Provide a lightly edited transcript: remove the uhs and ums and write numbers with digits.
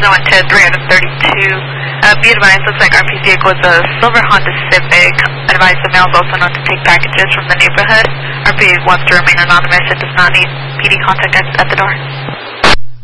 110, 332. Be advised, looks like RP's vehicle is a silver Honda Civic. Advise the mail is also known to take packages from the neighborhood. RP wants to remain anonymous and does not need PD contact at the door.